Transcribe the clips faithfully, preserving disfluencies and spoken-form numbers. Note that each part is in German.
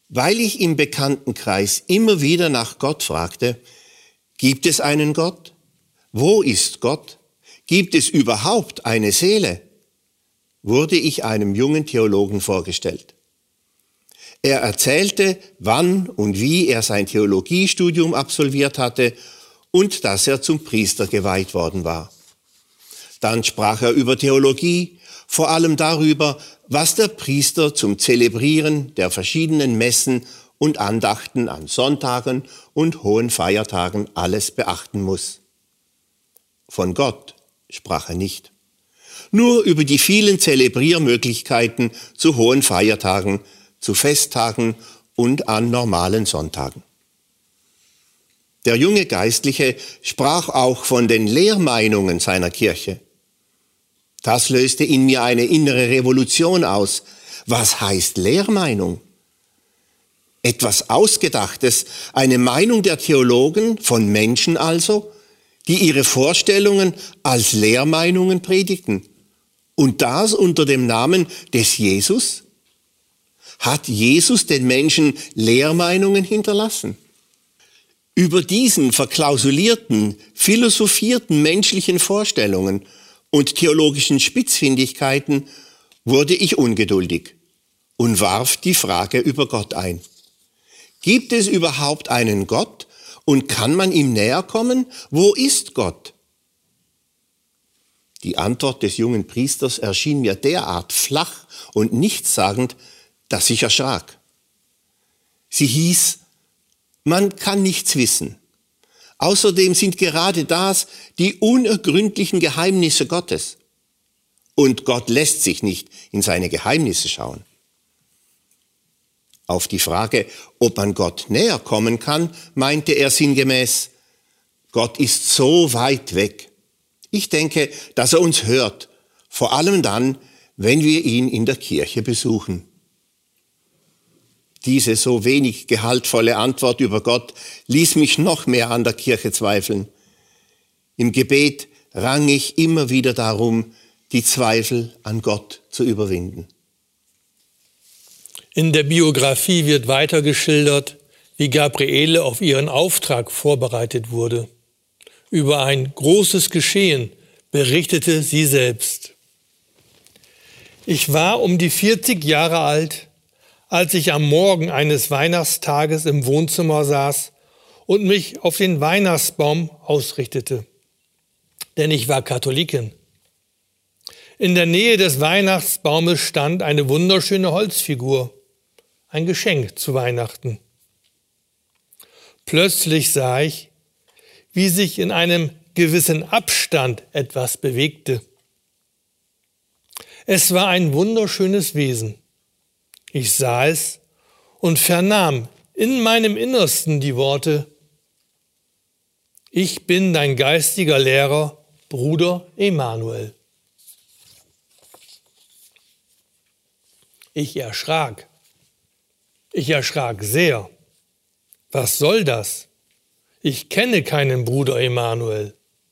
Weil ich im Bekanntenkreis immer wieder nach Gott fragte, gibt es einen Gott? Wo ist Gott? Gibt es überhaupt eine Seele? Wurde ich einem jungen Theologen vorgestellt. Er erzählte, wann und wie er sein Theologiestudium absolviert hatte und dass er zum Priester geweiht worden war. Dann sprach er über Theologie, vor allem darüber, was der Priester zum Zelebrieren der verschiedenen Messen und Andachten an Sonntagen und hohen Feiertagen alles beachten muss. Von Gott sprach er nicht. Nur über die vielen Zelebriermöglichkeiten zu hohen Feiertagen, zu Festtagen und an normalen Sonntagen. Der junge Geistliche sprach auch von den Lehrmeinungen seiner Kirche. Das löste in mir eine innere Revolution aus. Was heißt Lehrmeinung? Etwas Ausgedachtes, eine Meinung der Theologen, von Menschen also, die ihre Vorstellungen als Lehrmeinungen predigten. Und das unter dem Namen des Jesus? Hat Jesus den Menschen Lehrmeinungen hinterlassen? Über diesen verklausulierten, philosophierten menschlichen Vorstellungen und theologischen Spitzfindigkeiten wurde ich ungeduldig und warf die Frage über Gott ein. Gibt es überhaupt einen Gott und kann man ihm näher kommen? Wo ist Gott? Die Antwort des jungen Priesters erschien mir derart flach und nichtssagend, dass ich erschrak. Sie hieß, man kann nichts wissen. Außerdem sind gerade das die unergründlichen Geheimnisse Gottes. Und Gott lässt sich nicht in seine Geheimnisse schauen. Auf die Frage, ob man Gott näher kommen kann, meinte er sinngemäß, Gott ist so weit weg. Ich denke, dass er uns hört, vor allem dann, wenn wir ihn in der Kirche besuchen. Diese so wenig gehaltvolle Antwort über Gott ließ mich noch mehr an der Kirche zweifeln. Im Gebet rang ich immer wieder darum, die Zweifel an Gott zu überwinden. In der Biografie wird weiter geschildert, wie Gabriele auf ihren Auftrag vorbereitet wurde. Über ein großes Geschehen berichtete sie selbst. Ich war um die vierzig Jahre alt, als ich am Morgen eines Weihnachtstages im Wohnzimmer saß und mich auf den Weihnachtsbaum ausrichtete. Denn ich war Katholikin. In der Nähe des Weihnachtsbaumes stand eine wunderschöne Holzfigur, ein Geschenk zu Weihnachten. Plötzlich sah ich, wie sich in einem gewissen Abstand etwas bewegte. Es war ein wunderschönes Wesen. Ich sah es und vernahm in meinem Innersten die Worte: Ich bin dein geistiger Lehrer, Bruder Emanuel. Ich erschrak. Ich erschrak sehr. Was soll das? Ich kenne keinen Bruder Emanuel.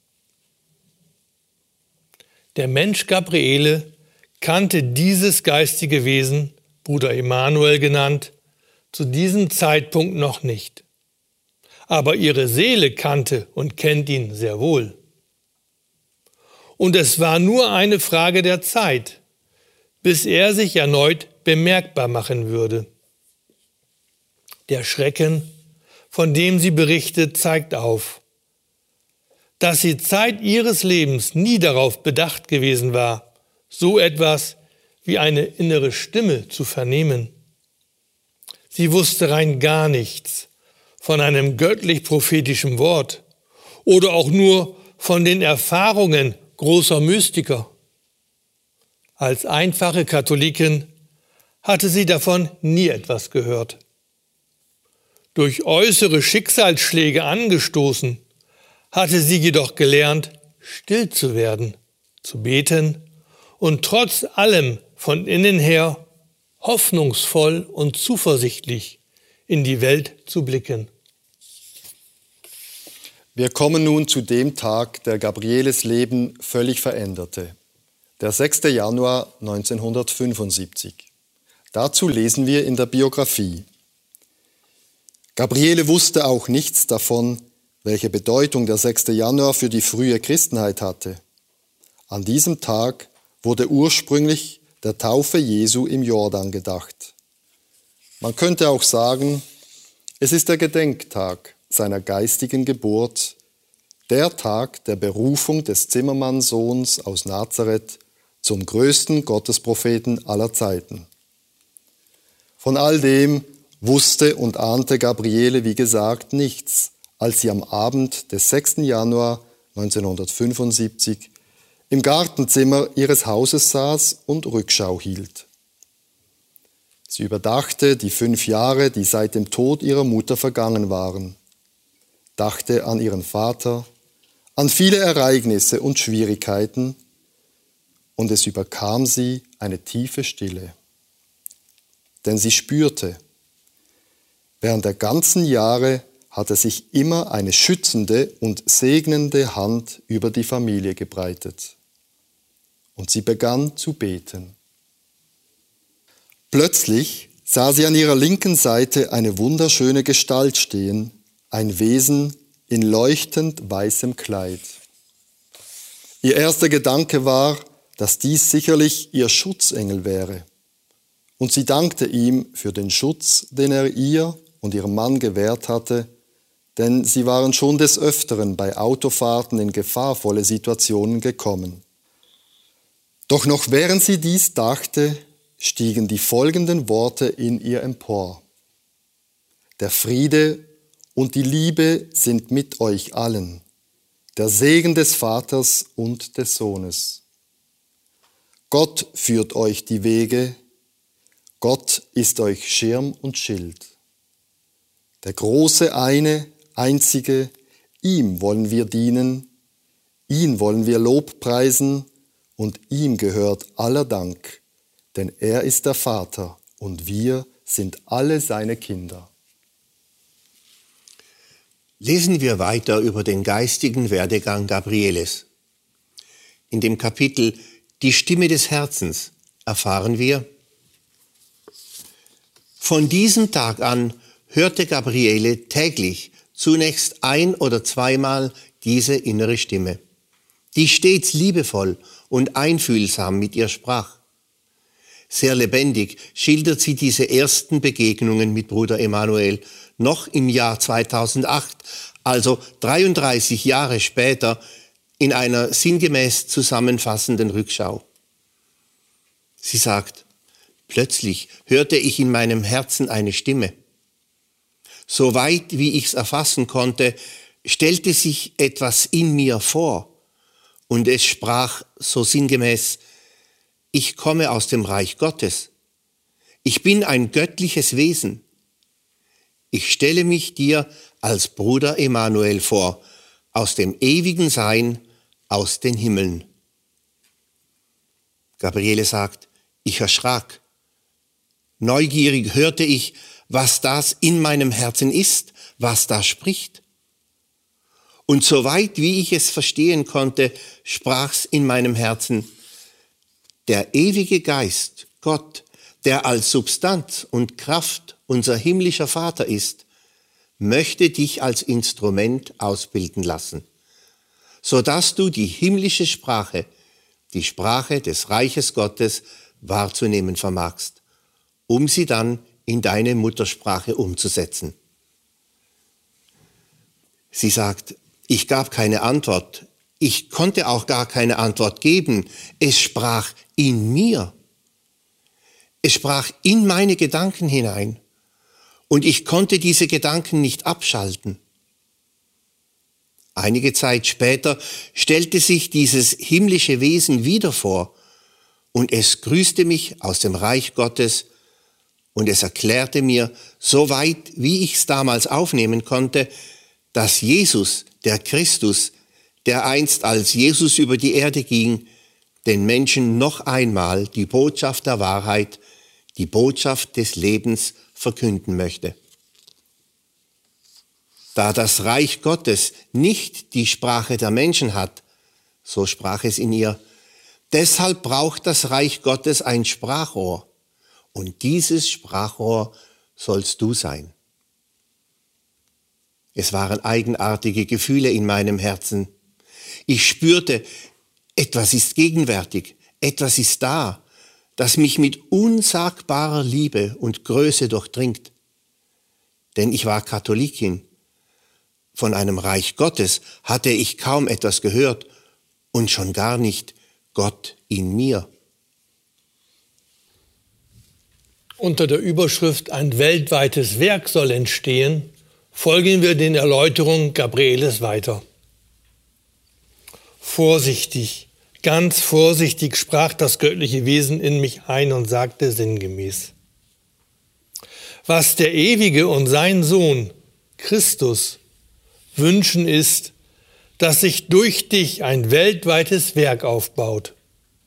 Der Mensch Gabriele kannte dieses geistige Wesen, Bruder Emanuel genannt, zu diesem Zeitpunkt noch nicht. Aber ihre Seele kannte und kennt ihn sehr wohl. Und es war nur eine Frage der Zeit, bis er sich erneut bemerkbar machen würde. Der Schrecken, von dem sie berichtet, zeigt auf, dass sie Zeit ihres Lebens nie darauf bedacht gewesen war, so etwas wie eine innere Stimme zu vernehmen. Sie wusste rein gar nichts von einem göttlich-prophetischen Wort oder auch nur von den Erfahrungen großer Mystiker. Als einfache Katholikin hatte sie davon nie etwas gehört. Durch äußere Schicksalsschläge angestoßen, hatte sie jedoch gelernt, still zu werden, zu beten und trotz allem von innen her hoffnungsvoll und zuversichtlich in die Welt zu blicken. Wir kommen nun zu dem Tag, der Gabrieles Leben völlig veränderte. Der sechster Januar neunzehnhundertfünfundsiebzig. Dazu lesen wir in der Biografie: Gabriele wusste auch nichts davon, welche Bedeutung der sechste Januar für die frühe Christenheit hatte. An diesem Tag wurde ursprünglich der Taufe Jesu im Jordan gedacht. Man könnte auch sagen, es ist der Gedenktag seiner geistigen Geburt, der Tag der Berufung des Zimmermannssohns aus Nazareth zum größten Gottespropheten aller Zeiten. Von all dem wusste und ahnte Gabriele, wie gesagt, nichts, als sie am Abend des sechsten Januar neunzehnhundertfünfundsiebzig im Gartenzimmer ihres Hauses saß und Rückschau hielt. Sie überdachte die fünf Jahre, die seit dem Tod ihrer Mutter vergangen waren, dachte an ihren Vater, an viele Ereignisse und Schwierigkeiten, und es überkam sie eine tiefe Stille. Denn sie spürte, während der ganzen Jahre hatte sich immer eine schützende und segnende Hand über die Familie gebreitet. Und sie begann zu beten. Plötzlich sah sie an ihrer linken Seite eine wunderschöne Gestalt stehen, ein Wesen in leuchtend weißem Kleid. Ihr erster Gedanke war, dass dies sicherlich ihr Schutzengel wäre. Und sie dankte ihm für den Schutz, den er ihr und ihrem Mann gewährt hatte, denn sie waren schon des Öfteren bei Autofahrten in gefahrvolle Situationen gekommen. Doch noch während sie dies dachte, stiegen die folgenden Worte in ihr empor. Der Friede und die Liebe sind mit euch allen, der Segen des Vaters und des Sohnes. Gott führt euch die Wege, Gott ist euch Schirm und Schild. Der große eine, einzige, ihm wollen wir dienen, ihn wollen wir Lob preisen und ihm gehört aller Dank, denn er ist der Vater und wir sind alle seine Kinder. Lesen wir weiter über den geistigen Werdegang Gabrieles. In dem Kapitel Die Stimme des Herzens erfahren wir: Von diesem Tag an hörte Gabriele täglich zunächst ein- oder zweimal diese innere Stimme, die stets liebevoll und einfühlsam mit ihr sprach. Sehr lebendig schildert sie diese ersten Begegnungen mit Bruder Emanuel noch im Jahr zweitausendacht, also dreiunddreißig Jahre später, in einer sinngemäß zusammenfassenden Rückschau. Sie sagt: Plötzlich hörte ich in meinem Herzen eine Stimme. So weit, wie ich's erfassen konnte, stellte sich etwas in mir vor, und es sprach so sinngemäß: Ich komme aus dem Reich Gottes. Ich bin ein göttliches Wesen. Ich stelle mich dir als Bruder Emanuel vor, aus dem ewigen Sein, aus den Himmeln. Gabriele sagt: Ich erschrak. Neugierig hörte ich, was das in meinem Herzen ist, was da spricht. Und soweit wie ich es verstehen konnte, sprach's in meinem Herzen: Der ewige Geist, Gott, der als Substanz und Kraft unser himmlischer Vater ist, möchte dich als Instrument ausbilden lassen, sodass du die himmlische Sprache, die Sprache des Reiches Gottes, wahrzunehmen vermagst, um sie dann in deine Muttersprache umzusetzen. Sie sagt: Ich gab keine Antwort. Ich konnte auch gar keine Antwort geben. Es sprach in mir. Es sprach in meine Gedanken hinein. Und ich konnte diese Gedanken nicht abschalten. Einige Zeit später stellte sich dieses himmlische Wesen wieder vor und es grüßte mich aus dem Reich Gottes und es erklärte mir, so weit wie ich es damals aufnehmen konnte, dass Jesus, der Christus, der einst als Jesus über die Erde ging, den Menschen noch einmal die Botschaft der Wahrheit, die Botschaft des Lebens verkünden möchte. Da das Reich Gottes nicht die Sprache der Menschen hat, so sprach es in ihr, deshalb braucht das Reich Gottes ein Sprachrohr, und dieses Sprachrohr sollst du sein. Es waren eigenartige Gefühle in meinem Herzen. Ich spürte, etwas ist gegenwärtig, etwas ist da, das mich mit unsagbarer Liebe und Größe durchdringt. Denn ich war Katholikin. Von einem Reich Gottes hatte ich kaum etwas gehört und schon gar nicht Gott in mir. Unter der Überschrift "Ein weltweites Werk soll entstehen" folgen wir den Erläuterungen Gabrieles weiter. Vorsichtig, ganz vorsichtig sprach das göttliche Wesen in mich ein und sagte sinngemäß: Was der Ewige und sein Sohn, Christus, wünschen ist, dass sich durch dich ein weltweites Werk aufbaut.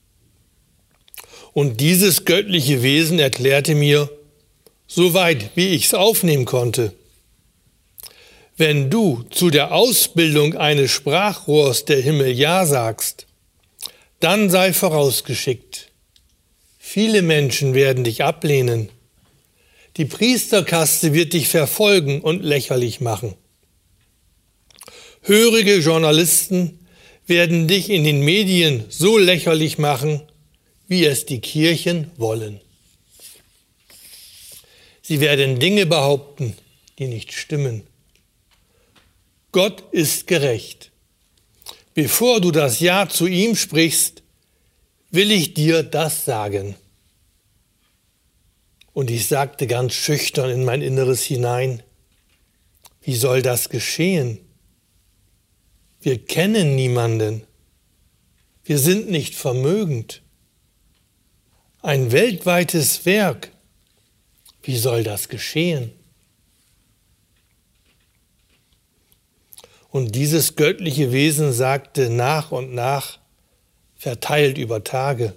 Und dieses göttliche Wesen erklärte mir, soweit wie ich es aufnehmen konnte: Wenn du zu der Ausbildung eines Sprachrohrs der Himmel Ja sagst, dann sei vorausgeschickt: Viele Menschen werden dich ablehnen. Die Priesterkaste wird dich verfolgen und lächerlich machen. Hörige Journalisten werden dich in den Medien so lächerlich machen, wie es die Kirchen wollen. Sie werden Dinge behaupten, die nicht stimmen. Gott ist gerecht. Bevor du das Ja zu ihm sprichst, will ich dir das sagen. Und ich sagte ganz schüchtern in mein Inneres hinein: Wie soll das geschehen? Wir kennen niemanden. Wir sind nicht vermögend. Ein weltweites Werk. Wie soll das geschehen? Und dieses göttliche Wesen sagte nach und nach, verteilt über Tage: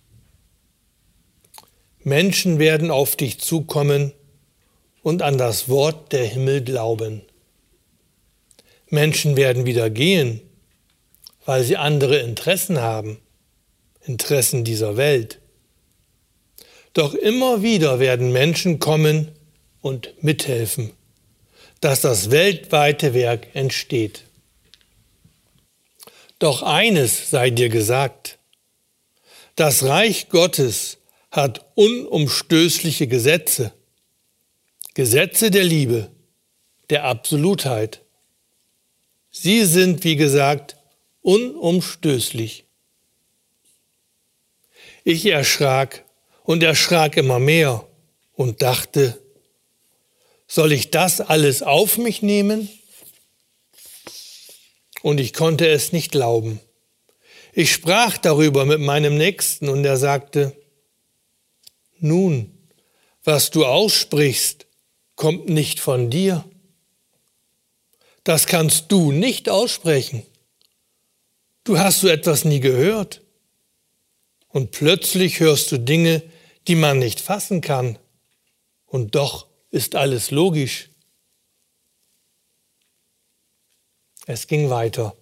Menschen werden auf dich zukommen und an das Wort der Himmel glauben. Menschen werden wieder gehen, weil sie andere Interessen haben, Interessen dieser Welt. Doch immer wieder werden Menschen kommen und mithelfen, dass das weltweite Werk entsteht. Doch eines sei dir gesagt: Das Reich Gottes hat unumstößliche Gesetze, Gesetze der Liebe, der Absolutheit. Sie sind, wie gesagt, unumstößlich. Ich erschrak und erschrak immer mehr und dachte: Soll ich das alles auf mich nehmen? Und ich konnte es nicht glauben. Ich sprach darüber mit meinem Nächsten und er sagte: Nun, was du aussprichst, kommt nicht von dir. Das kannst du nicht aussprechen. Du hast so etwas nie gehört. Und plötzlich hörst du Dinge, die man nicht fassen kann. Und doch ist alles logisch. Es ging weiter.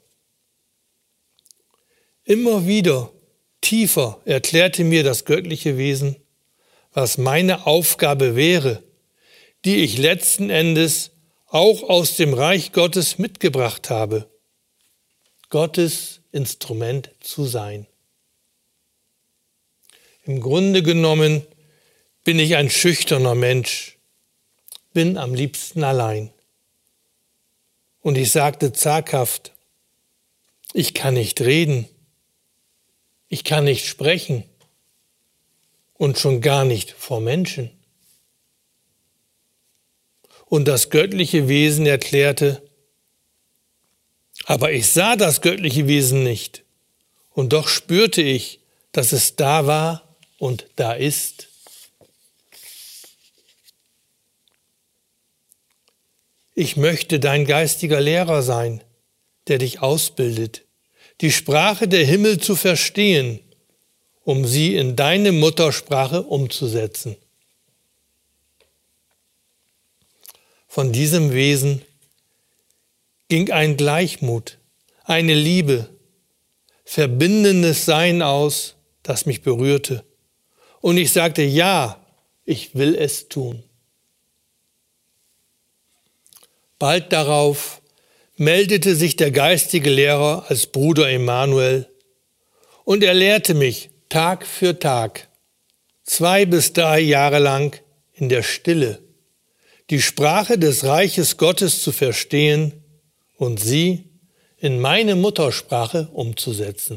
Immer wieder, tiefer erklärte mir das göttliche Wesen, was meine Aufgabe wäre, die ich letzten Endes auch aus dem Reich Gottes mitgebracht habe, Gottes Instrument zu sein. Im Grunde genommen bin ich ein schüchterner Mensch, bin am liebsten allein. Und ich sagte zaghaft: Ich kann nicht reden, ich kann nicht sprechen und schon gar nicht vor Menschen. Und das göttliche Wesen erklärte: Aber ich sah das göttliche Wesen nicht. Und doch spürte ich, dass es da war und da ist. Ich möchte dein geistiger Lehrer sein, der dich ausbildet, die Sprache der Himmel zu verstehen, um sie in deine Muttersprache umzusetzen. Von diesem Wesen ging ein Gleichmut, eine Liebe, verbindendes Sein aus, das mich berührte. Und ich sagte: Ja, ich will es tun. Bald darauf meldete sich der geistige Lehrer als Bruder Emanuel und er lehrte mich Tag für Tag, zwei bis drei Jahre lang in der Stille, die Sprache des Reiches Gottes zu verstehen und sie in meine Muttersprache umzusetzen.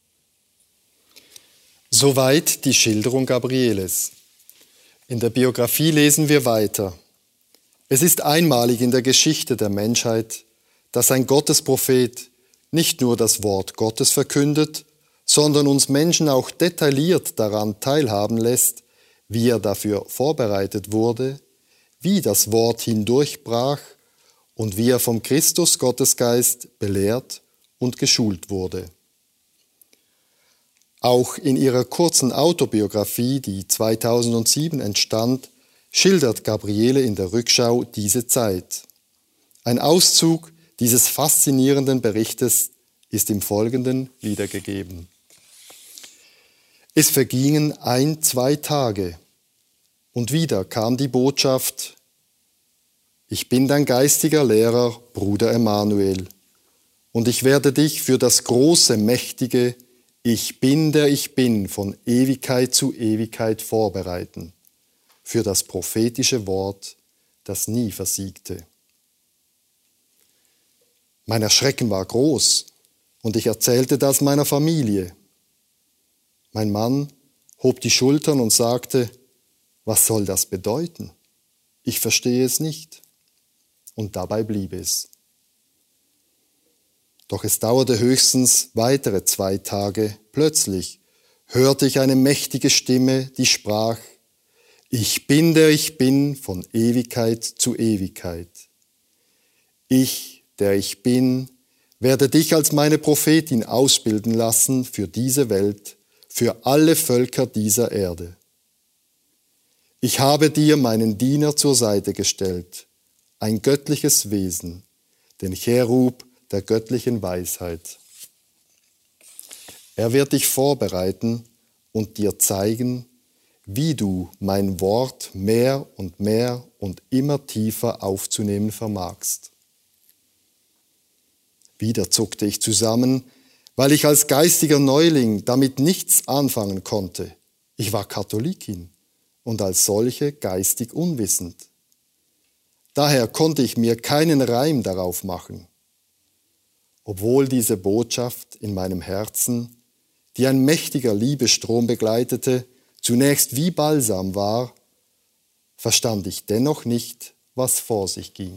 Soweit die Schilderung Gabrieles. In der Biografie lesen wir weiter. Es ist einmalig in der Geschichte der Menschheit, dass ein Gottesprophet nicht nur das Wort Gottes verkündet, sondern uns Menschen auch detailliert daran teilhaben lässt, wie er dafür vorbereitet wurde, wie das Wort hindurchbrach und wie er vom Christus Gottesgeist belehrt und geschult wurde. Auch in ihrer kurzen Autobiografie, die zweitausendsieben entstand, schildert Gabriele in der Rückschau diese Zeit. Ein Auszug dieses faszinierenden Berichtes ist im Folgenden wiedergegeben. Es vergingen ein, zwei Tage und wieder kam die Botschaft: Ich bin dein geistiger Lehrer, Bruder Emanuel, und ich werde dich für das große, mächtige Ich bin, der ich bin, von Ewigkeit zu Ewigkeit vorbereiten, für das prophetische Wort, das nie versiegte. Mein Erschrecken war groß und ich erzählte das meiner Familie. Mein Mann hob die Schultern und sagte: Was soll das bedeuten? Ich verstehe es nicht. Und dabei blieb es. Doch es dauerte höchstens weitere zwei Tage. Plötzlich hörte ich eine mächtige Stimme, die sprach: Ich bin, der ich bin, von Ewigkeit zu Ewigkeit. Ich, der ich bin, werde dich als meine Prophetin ausbilden lassen für diese Welt, für alle Völker dieser Erde. Ich habe dir meinen Diener zur Seite gestellt, ein göttliches Wesen, den Cherub der göttlichen Weisheit. Er wird dich vorbereiten und dir zeigen, wie du mein Wort mehr und mehr und immer tiefer aufzunehmen vermagst. Wieder zuckte ich zusammen, weil ich als geistiger Neuling damit nichts anfangen konnte. Ich war Katholikin und als solche geistig unwissend. Daher konnte ich mir keinen Reim darauf machen. Obwohl diese Botschaft in meinem Herzen, die ein mächtiger Liebesstrom begleitete, zunächst wie Balsam war, verstand ich dennoch nicht, was vor sich ging.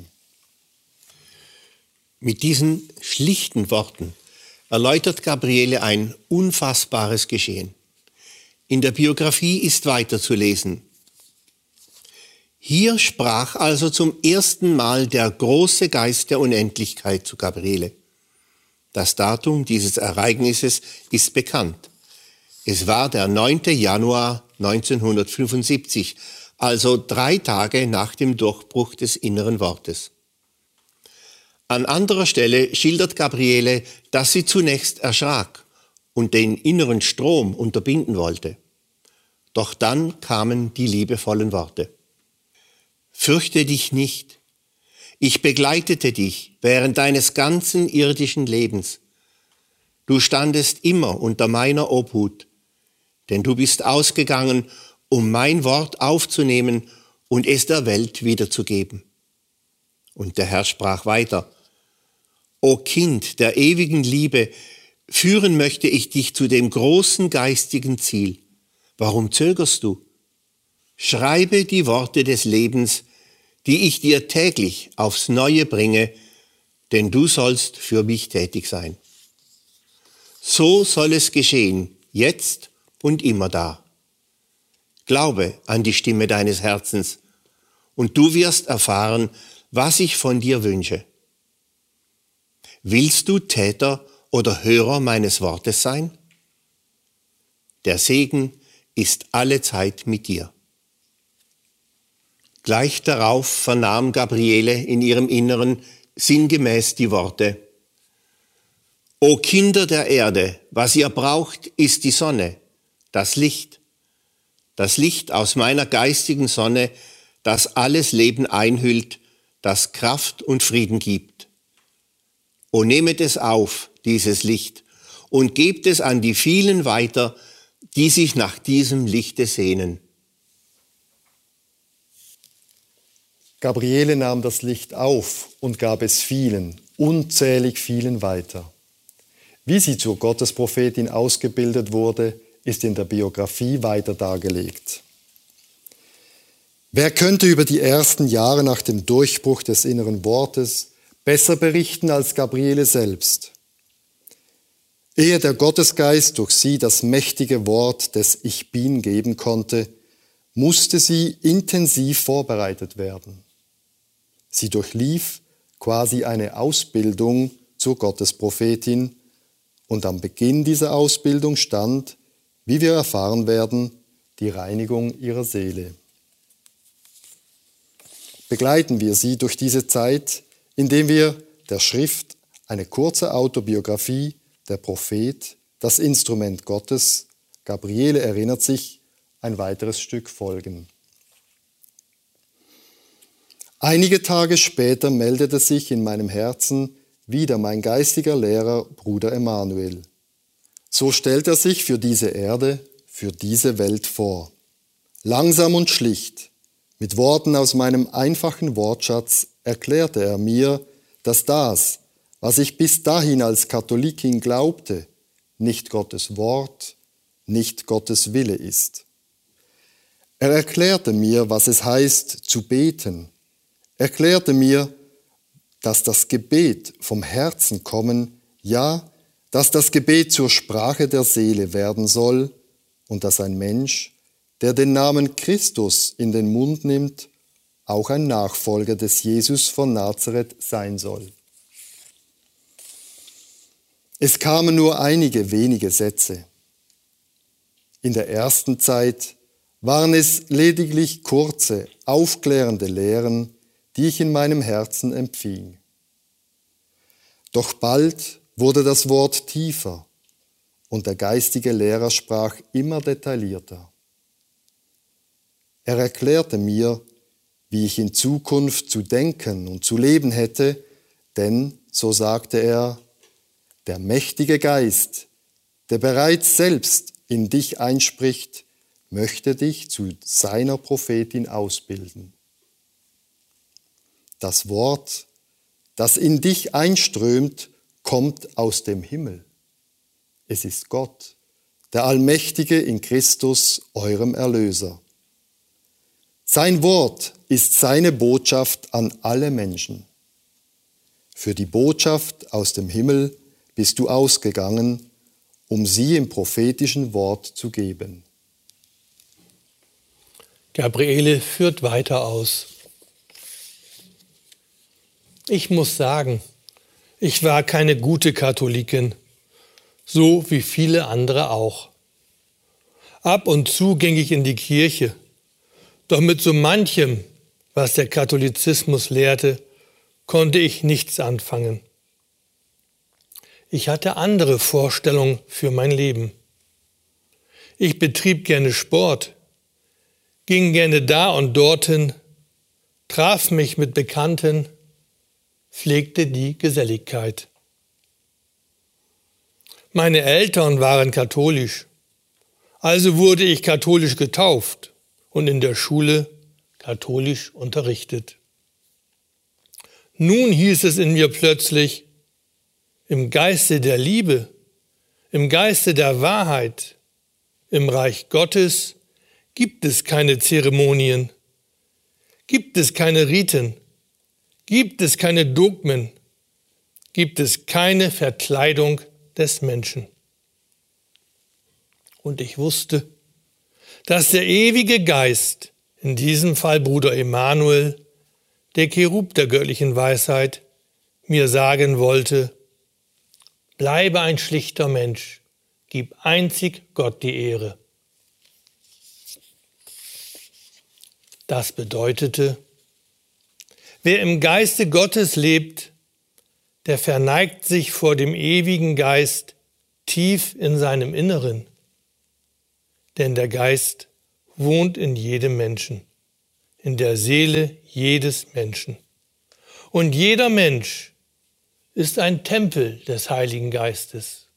Mit diesen schlichten Worten erläutert Gabriele ein unfassbares Geschehen. In der Biografie ist weiterzulesen: Hier sprach also zum ersten Mal der große Geist der Unendlichkeit zu Gabriele. Das Datum dieses Ereignisses ist bekannt. Es war der neunte Januar neunzehnhundertfünfundsiebzig, also drei Tage nach dem Durchbruch des inneren Wortes. An anderer Stelle schildert Gabriele, dass sie zunächst erschrak und den inneren Strom unterbinden wollte. Doch dann kamen die liebevollen Worte: Fürchte dich nicht. Ich begleitete dich während deines ganzen irdischen Lebens. Du standest immer unter meiner Obhut, denn du bist ausgegangen, um mein Wort aufzunehmen und es der Welt wiederzugeben. Und der Herr sprach weiter: O Kind der ewigen Liebe, führen möchte ich dich zu dem großen geistigen Ziel. Warum zögerst du? Schreibe die Worte des Lebens, die ich dir täglich aufs Neue bringe, denn du sollst für mich tätig sein. So soll es geschehen, jetzt und immerdar. Glaube an die Stimme deines Herzens, und du wirst erfahren, was ich von dir wünsche. Willst du Täter oder Hörer meines Wortes sein? Der Segen ist allezeit mit dir. Gleich darauf vernahm Gabriele in ihrem Inneren sinngemäß die Worte: O Kinder der Erde, was ihr braucht, ist die Sonne, das Licht. Das Licht aus meiner geistigen Sonne, das alles Leben einhüllt, das Kraft und Frieden gibt. O nehmet es auf, dieses Licht, und gebt es an die vielen weiter, die sich nach diesem Lichte sehnen. Gabriele nahm das Licht auf und gab es vielen, unzählig vielen weiter. Wie sie zur Gottesprophetin ausgebildet wurde, ist in der Biografie weiter dargelegt. Wer könnte über die ersten Jahre nach dem Durchbruch des inneren Wortes besser berichten als Gabriele selbst? Ehe der Gottesgeist durch sie das mächtige Wort des Ich Bin geben konnte, musste sie intensiv vorbereitet werden. Sie durchlief quasi eine Ausbildung zur Gottesprophetin und am Beginn dieser Ausbildung stand, wie wir erfahren werden, die Reinigung ihrer Seele. Begleiten wir sie durch diese Zeit, indem wir der Schrift eine kurze Autobiografie, der Prophet, das Instrument Gottes, Gabriele erinnert sich, ein weiteres Stück folgen. Einige Tage später meldete sich in meinem Herzen wieder mein geistiger Lehrer, Bruder Emanuel. So stellt er sich für diese Erde, für diese Welt vor. Langsam und schlicht, mit Worten aus meinem einfachen Wortschatz, erklärte er mir, dass das, was ich bis dahin als Katholikin glaubte, nicht Gottes Wort, nicht Gottes Wille ist. Er erklärte mir, was es heißt, zu beten, erklärte mir, dass das Gebet vom Herzen kommen, ja, dass das Gebet zur Sprache der Seele werden soll und dass ein Mensch, der den Namen Christus in den Mund nimmt, auch ein Nachfolger des Jesus von Nazareth sein soll. Es kamen nur einige wenige Sätze. In der ersten Zeit waren es lediglich kurze, aufklärende Lehren, die ich in meinem Herzen empfing. Doch bald wurde das Wort tiefer und der geistige Lehrer sprach immer detaillierter. Er erklärte mir, wie ich in Zukunft zu denken und zu leben hätte, denn, so sagte er, der mächtige Geist, der bereits selbst in dich einspricht, möchte dich zu seiner Prophetin ausbilden. Das Wort, das in dich einströmt, kommt aus dem Himmel. Es ist Gott, der Allmächtige in Christus, eurem Erlöser. Sein Wort ist seine Botschaft an alle Menschen. Für die Botschaft aus dem Himmel bist du ausgegangen, um sie im prophetischen Wort zu geben. Gabriele führt weiter aus. Ich muss sagen, ich war keine gute Katholikin, so wie viele andere auch. Ab und zu ging ich in die Kirche, doch mit so manchem, was der Katholizismus lehrte, konnte ich nichts anfangen. Ich hatte andere Vorstellungen für mein Leben. Ich betrieb gerne Sport, ging gerne da und dorthin, traf mich mit Bekannten, pflegte die Geselligkeit. Meine Eltern waren katholisch, also wurde ich katholisch getauft und in der Schule katholisch unterrichtet. Nun hieß es in mir plötzlich, im Geiste der Liebe, im Geiste der Wahrheit, im Reich Gottes gibt es keine Zeremonien, gibt es keine Riten, gibt es keine Dogmen, gibt es keine Verkleidung des Menschen. Und ich wusste, dass der ewige Geist, in diesem Fall Bruder Emanuel, der Cherub der göttlichen Weisheit, mir sagen wollte, bleibe ein schlichter Mensch, gib einzig Gott die Ehre. Das bedeutete, wer im Geiste Gottes lebt, der verneigt sich vor dem ewigen Geist tief in seinem Inneren. Denn der Geist wohnt in jedem Menschen, in der Seele jedes Menschen. Und jeder Mensch ist ein Tempel des Heiligen Geistes.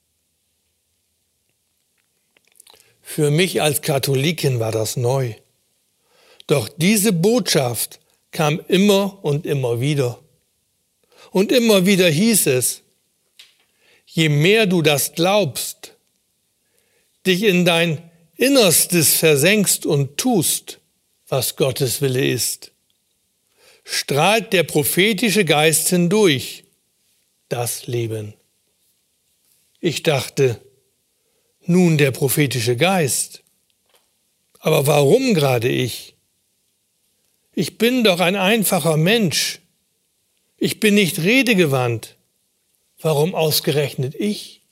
Für mich als Katholikin war das neu. Doch diese Botschaft kam immer und immer wieder. Und immer wieder hieß es, je mehr du das glaubst, dich in dein Innerstes versenkst und tust, was Gottes Wille ist, strahlt der prophetische Geist hindurch das Leben. Ich dachte, nun der prophetische Geist. Aber warum gerade ich? Ich bin doch ein einfacher Mensch. Ich bin nicht redegewandt. Warum ausgerechnet ich?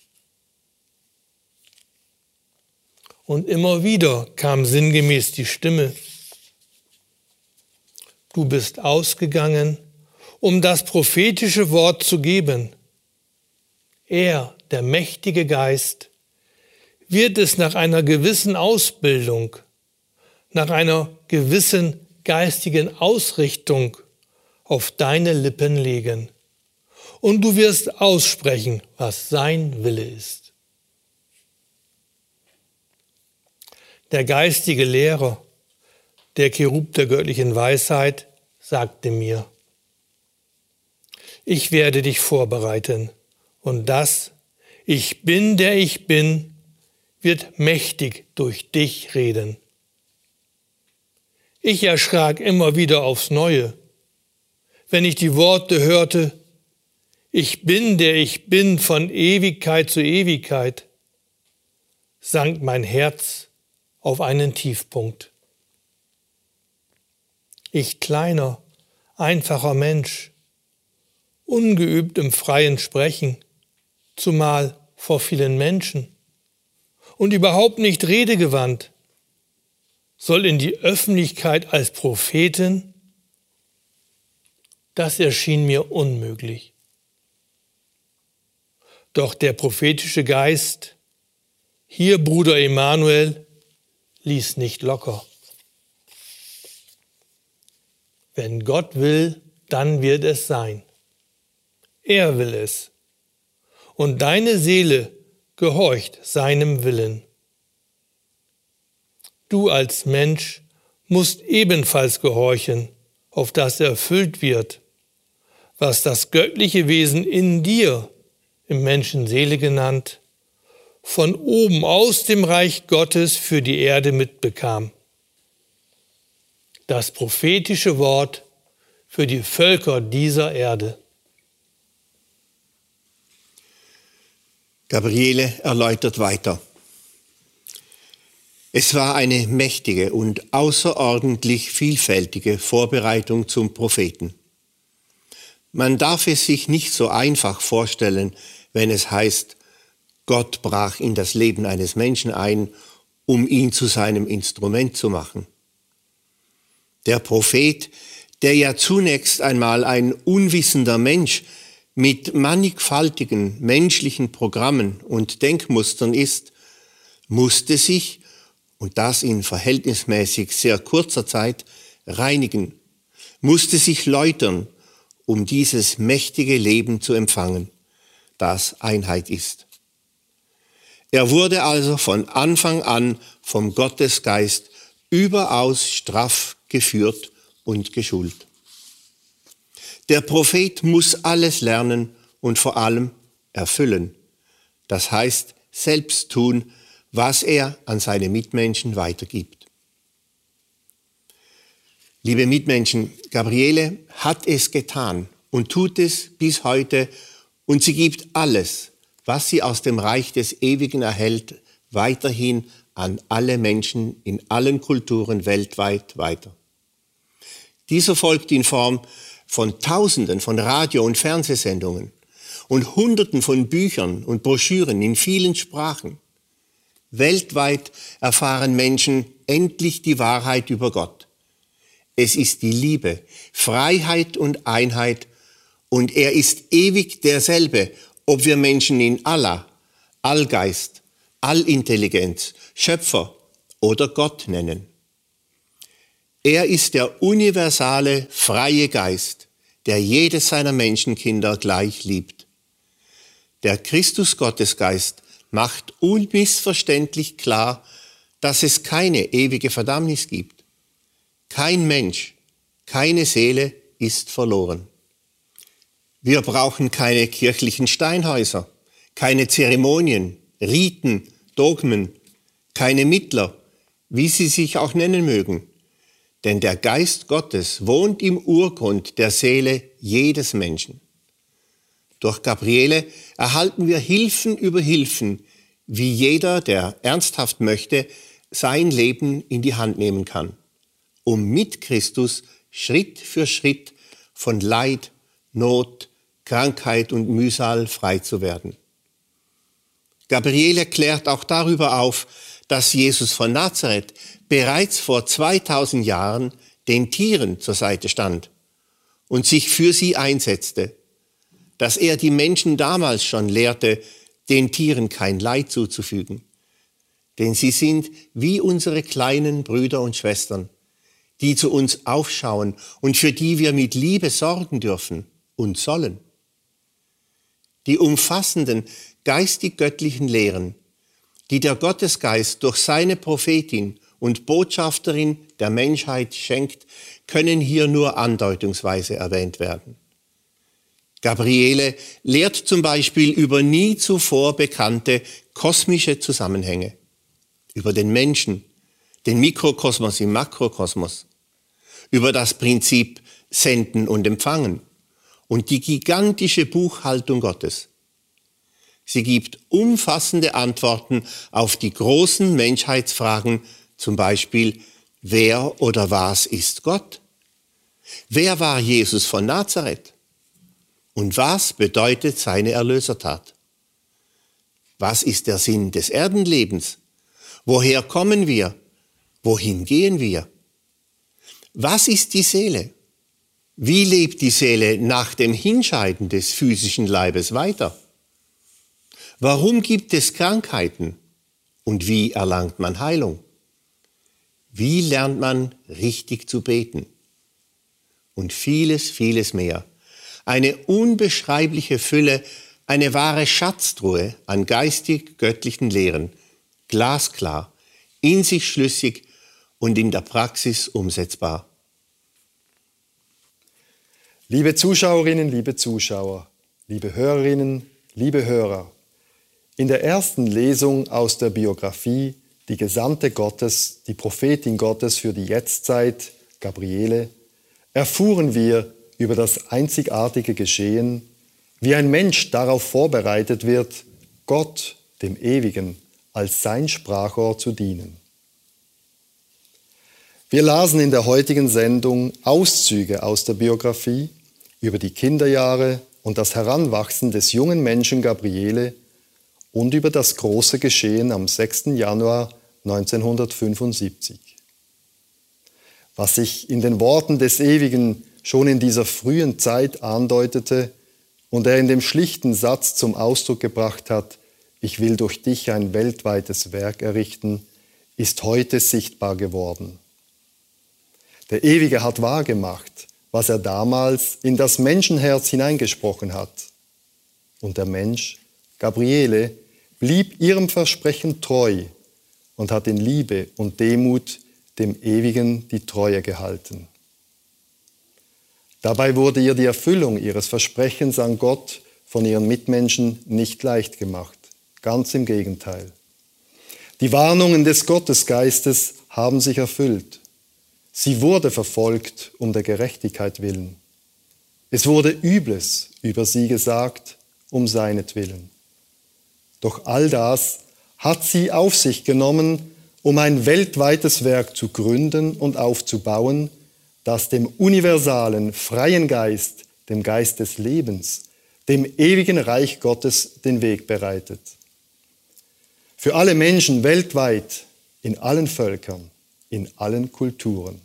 Und immer wieder kam sinngemäß die Stimme: Du bist ausgegangen, um das prophetische Wort zu geben. Er, der mächtige Geist, wird es nach einer gewissen Ausbildung, nach einer gewissen geistigen Ausrichtung auf deine Lippen legen. Und du wirst aussprechen, was sein Wille ist. Der geistige Lehrer, der Cherub der göttlichen Weisheit, sagte mir: Ich werde dich vorbereiten, und das Ich bin, der ich bin, wird mächtig durch dich reden. Ich erschrak immer wieder aufs Neue, wenn ich die Worte hörte: Ich bin, der ich bin, von Ewigkeit zu Ewigkeit, sank mein Herz auf einen Tiefpunkt. Ich kleiner, einfacher Mensch, ungeübt im freien Sprechen, zumal vor vielen Menschen und überhaupt nicht redegewandt, soll in die Öffentlichkeit als Prophetin? Das erschien mir unmöglich. Doch der prophetische Geist, hier Bruder Emanuel, ließ nicht locker. Wenn Gott will, dann wird es sein. Er will es. Und deine Seele gehorcht seinem Willen. Du als Mensch musst ebenfalls gehorchen, auf das erfüllt wird, was das göttliche Wesen in dir, im Menschen Seele genannt, von oben aus dem Reich Gottes für die Erde mitbekam. Das prophetische Wort für die Völker dieser Erde. Gabriele erläutert weiter. Es war eine mächtige und außerordentlich vielfältige Vorbereitung zum Propheten. Man darf es sich nicht so einfach vorstellen, wenn es heißt, Gott brach in das Leben eines Menschen ein, um ihn zu seinem Instrument zu machen. Der Prophet, der ja zunächst einmal ein unwissender Mensch mit mannigfaltigen menschlichen Programmen und Denkmustern ist, musste sich, und das in verhältnismäßig sehr kurzer Zeit, reinigen, musste sich läutern, um dieses mächtige Leben zu empfangen, das Einheit ist. Er wurde also von Anfang an vom Gottesgeist überaus straff geführt und geschult. Der Prophet muss alles lernen und vor allem erfüllen. Das heißt, selbst tun, was er an seine Mitmenschen weitergibt. Liebe Mitmenschen, Gabriele hat es getan und tut es bis heute, und sie gibt alles, was sie aus dem Reich des Ewigen erhält, weiterhin an alle Menschen in allen Kulturen weltweit weiter. Dieser folgt in Form von Tausenden von Radio- und Fernsehsendungen und Hunderten von Büchern und Broschüren in vielen Sprachen. Weltweit erfahren Menschen endlich die Wahrheit über Gott. Es ist die Liebe, Freiheit und Einheit, und er ist ewig derselbe, ob wir Menschen in Allah, Allgeist, Allintelligenz, Schöpfer oder Gott nennen. Er ist der universale, freie Geist, der jedes seiner Menschenkinder gleich liebt. Der Christus-Gottesgeist macht unmissverständlich klar, dass es keine ewige Verdammnis gibt. Kein Mensch, keine Seele ist verloren. Wir brauchen keine kirchlichen Steinhäuser, keine Zeremonien, Riten, Dogmen, keine Mittler, wie sie sich auch nennen mögen. Denn der Geist Gottes wohnt im Urgrund der Seele jedes Menschen. Durch Gabriele erhalten wir Hilfen über Hilfen, wie jeder, der ernsthaft möchte, sein Leben in die Hand nehmen kann, um mit Christus Schritt für Schritt von Leid, Not, Krankheit und Mühsal frei zu werden. Gabriele klärt auch darüber auf, dass Jesus von Nazareth bereits vor zweitausend Jahren den Tieren zur Seite stand und sich für sie einsetzte, dass er die Menschen damals schon lehrte, den Tieren kein Leid zuzufügen. Denn sie sind wie unsere kleinen Brüder und Schwestern, die zu uns aufschauen und für die wir mit Liebe sorgen dürfen und sollen. Die umfassenden geistig-göttlichen Lehren, die der Gottesgeist durch seine Prophetin und Botschafterin der Menschheit schenkt, können hier nur andeutungsweise erwähnt werden. Gabriele lehrt zum Beispiel über nie zuvor bekannte kosmische Zusammenhänge, über den Menschen, den Mikrokosmos im Makrokosmos, über das Prinzip Senden und Empfangen und die gigantische Buchhaltung Gottes. Sie gibt umfassende Antworten auf die großen Menschheitsfragen, zum Beispiel, wer oder was ist Gott? Wer war Jesus von Nazareth? Und was bedeutet seine Erlösertat? Was ist der Sinn des Erdenlebens? Woher kommen wir? Wohin gehen wir? Was ist die Seele? Wie lebt die Seele nach dem Hinscheiden des physischen Leibes weiter? Warum gibt es Krankheiten? Und wie erlangt man Heilung? Wie lernt man richtig zu beten? Und vieles, vieles mehr. Eine unbeschreibliche Fülle, eine wahre Schatztruhe an geistig-göttlichen Lehren, glasklar, in sich schlüssig und in der Praxis umsetzbar. Liebe Zuschauerinnen, liebe Zuschauer, liebe Hörerinnen, liebe Hörer, in der ersten Lesung aus der Biografie Die Gesandte Gottes, die Prophetin Gottes für die Jetztzeit, Gabriele, erfuhren wir über das einzigartige Geschehen, wie ein Mensch darauf vorbereitet wird, Gott, dem Ewigen, als sein Sprachrohr zu dienen. Wir lasen in der heutigen Sendung Auszüge aus der Biografie über die Kinderjahre und das Heranwachsen des jungen Menschen Gabriele und über das große Geschehen am sechsten Januar neunzehnhundertfünfundsiebzig. Was sich in den Worten des Ewigen schon in dieser frühen Zeit andeutete und er in dem schlichten Satz zum Ausdruck gebracht hat, ich will durch dich ein weltweites Werk errichten, ist heute sichtbar geworden. Der Ewige hat wahrgemacht, was er damals in das Menschenherz hineingesprochen hat. Und der Mensch, Gabriele, blieb ihrem Versprechen treu und hat in Liebe und Demut dem Ewigen die Treue gehalten. Dabei wurde ihr die Erfüllung ihres Versprechens an Gott von ihren Mitmenschen nicht leicht gemacht. Ganz im Gegenteil. Die Warnungen des Gottesgeistes haben sich erfüllt. Sie wurde verfolgt um der Gerechtigkeit willen. Es wurde Übles über sie gesagt, um seinetwillen. Doch all das hat sie auf sich genommen, um ein weltweites Werk zu gründen und aufzubauen, das dem universalen, freien Geist, dem Geist des Lebens, dem ewigen Reich Gottes den Weg bereitet. Für alle Menschen weltweit, in allen Völkern, in allen Kulturen.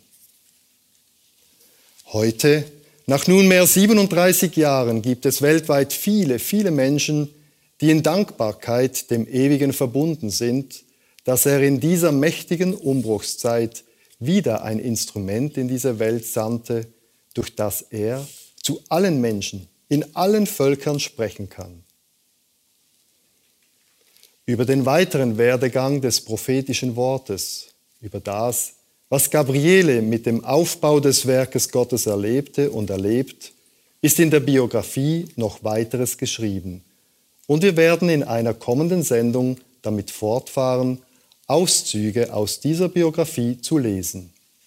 Heute, nach nunmehr siebenunddreißig Jahren, gibt es weltweit viele, viele Menschen, die in Dankbarkeit dem Ewigen verbunden sind, dass er in dieser mächtigen Umbruchszeit wieder ein Instrument in diese Welt sandte, durch das er zu allen Menschen, in allen Völkern sprechen kann. Über den weiteren Werdegang des prophetischen Wortes, über das, was Gabriele mit dem Aufbau des Werkes Gottes erlebte und erlebt, ist in der Biografie noch weiteres geschrieben. Und wir werden in einer kommenden Sendung damit fortfahren, Auszüge aus dieser Biografie zu lesen.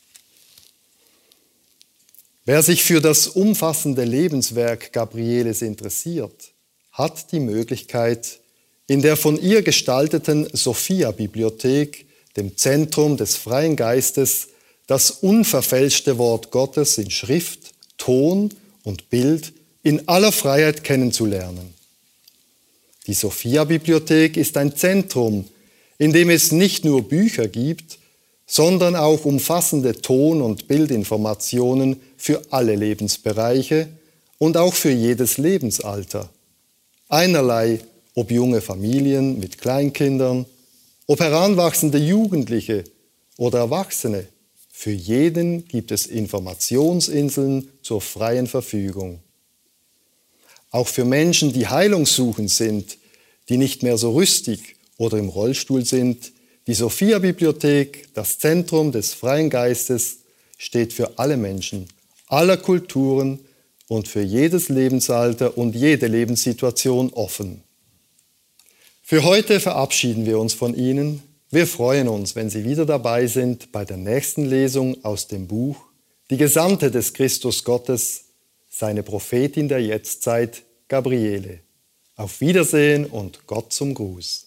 Wer sich für das umfassende Lebenswerk Gabrieles interessiert, hat die Möglichkeit, in der von ihr gestalteten Sophia-Bibliothek, dem Zentrum des freien Geistes, das unverfälschte Wort Gottes in Schrift, Ton und Bild in aller Freiheit kennenzulernen. Die Sophia-Bibliothek ist ein Zentrum, in dem es nicht nur Bücher gibt, sondern auch umfassende Ton- und Bildinformationen für alle Lebensbereiche und auch für jedes Lebensalter. Einerlei, ob junge Familien mit Kleinkindern, ob heranwachsende Jugendliche oder Erwachsene, für jeden gibt es Informationsinseln zur freien Verfügung. Auch für Menschen, die heilungssuchend sind, die nicht mehr so rüstig oder im Rollstuhl sind, die Sophia-Bibliothek, das Zentrum des freien Geistes, steht für alle Menschen, aller Kulturen und für jedes Lebensalter und jede Lebenssituation offen. Für heute verabschieden wir uns von Ihnen. Wir freuen uns, wenn Sie wieder dabei sind bei der nächsten Lesung aus dem Buch Die Gesandte des Christus Gottes, seine Prophetin der Jetztzeit, Gabriele. Auf Wiedersehen und Gott zum Gruß.